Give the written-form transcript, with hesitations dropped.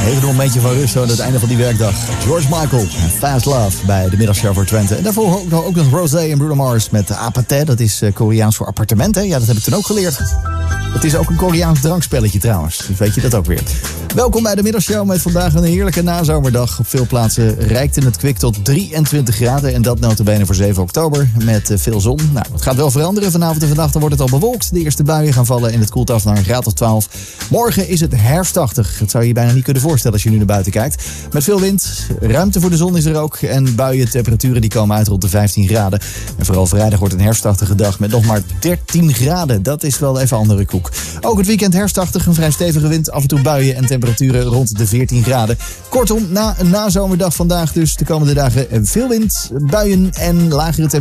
Even een momentje van rust aan het einde van die werkdag. George Michael en Fast Love bij de middagshow voor Twente. En daarvoor ook nog Rosé en Bruno Mars met Apate. Dat is Koreaans voor appartement, hè? Ja, dat heb ik toen ook geleerd. Het is ook een Koreaans drankspelletje trouwens. Dus weet je dat ook weer. Welkom bij de middagshow met vandaag een heerlijke nazomerdag. Op veel plaatsen reikte het kwik tot 23 graden. En dat nota bene voor 7 oktober met veel zon. Nou, het gaat wel veranderen. Vanavond en vannacht wordt het al bewolkt. De eerste buien gaan vallen en het koelt af naar een graad of 12. Morgen is het herfstachtig. Dat zou je je bijna niet kunnen voorstellen als je nu naar buiten kijkt. Met veel wind, ruimte voor de zon is er ook. En buien, temperaturen die komen uit rond de 15 graden. En vooral vrijdag wordt een herfstachtige dag met nog maar 13 graden. Dat is wel even andere koek. Ook het weekend herfstachtig, een vrij stevige wind, af en toe buien en temperaturen rond de 14 graden. Kortom, na een nazomerdag vandaag dus de komende dagen veel wind, buien en lagere temperaturen.